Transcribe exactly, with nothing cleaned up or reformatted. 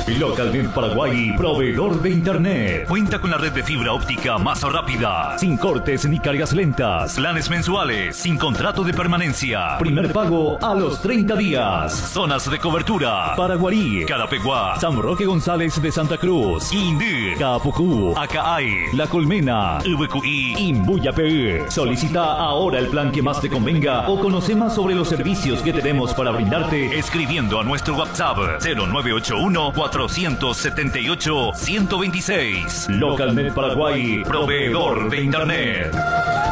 Localnet Paraguay, proveedor de internet. Cuenta con la red de fibra óptica más rápida, sin cortes ni cargas lentas. Planes mensuales, sin contrato de permanencia. Primer pago a los treinta días. Zonas de cobertura: Paraguarí, Carapeguá, San Roque González de Santa Cruz, Indí, Capucú, Acaay, La Colmena, Ubucuí, Imbuyapé. Solicita ahora el plan que más te convenga o conoce más sobre los servicios que tenemos para brindarte escribiendo a nuestro WhatsApp cero nueve ocho uno, cuatro siete ocho, uno dos seis. Localnet Paraguay, proveedor de internet.